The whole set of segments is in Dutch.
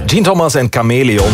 Jean Thomas en Chameleon.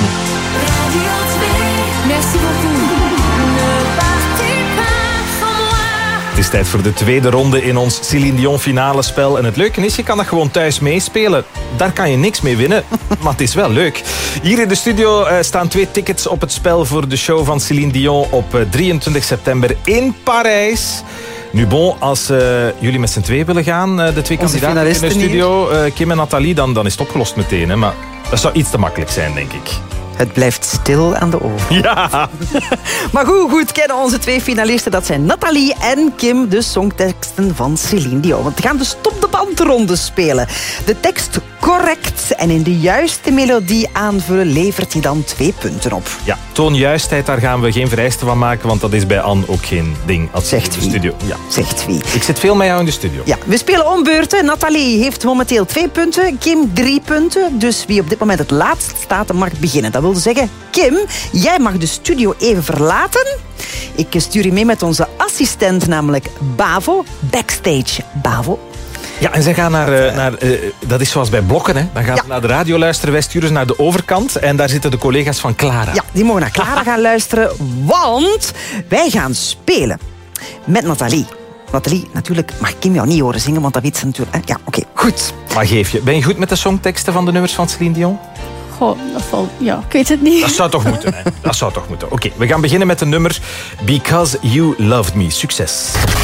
Het is tijd voor de tweede ronde in ons Céline Dion finale spel. En het leuke is, je kan dat gewoon thuis meespelen. Daar kan je niks mee winnen, maar het is wel leuk. Hier in de studio staan 2 tickets op het spel voor de show van Céline Dion op 23 september in Parijs. Nu bon, als jullie met z'n twee willen gaan, de 2 kandidaten in de studio, Kim en Nathalie, dan is het opgelost meteen. Hè? Maar dat zou iets te makkelijk zijn, denk ik. Het blijft stil aan de oven. Ja! Maar goed kennen onze 2 finalisten. Dat zijn Nathalie en Kim, de songteksten van Céline Dion. Want we gaan de Stop de Bandronde spelen. De tekst correct en in de juiste melodie aanvullen levert hij dan 2 punten op. Ja, toonjuistheid, daar gaan we geen vereiste van maken, want dat is bij Anne ook geen ding. Als Zegt in de studio. Ja. Zegt wie? Ik zit veel met jou in de studio. Ja, we spelen om beurten. Nathalie heeft momenteel 2 punten, Kim 3 punten. Dus wie op dit moment het laatst staat, mag beginnen. Dat wil zeggen, Kim, jij mag de studio even verlaten. Ik stuur je mee met onze assistent, namelijk Bavo. Backstage, Bavo. Ja, en zij gaan naar dat is zoals bij blokken, hè. Dan gaan ze naar de radio luisteren, wij sturen ze naar de overkant en daar zitten de collega's van Clara. Ja, die mogen naar Clara gaan luisteren, want wij gaan spelen met Nathalie. Nathalie, natuurlijk mag Kim jou niet horen zingen, want dat weet ze natuurlijk. Hè? Ja, oké, goed. Maar geef je, ben je goed met de songteksten van de nummers van Céline Dion? Goh, dat valt... Ja, ik weet het niet. Dat zou toch moeten, hè? Dat zou toch moeten. Oké, we gaan beginnen met de nummer Because You Loved Me. Succes.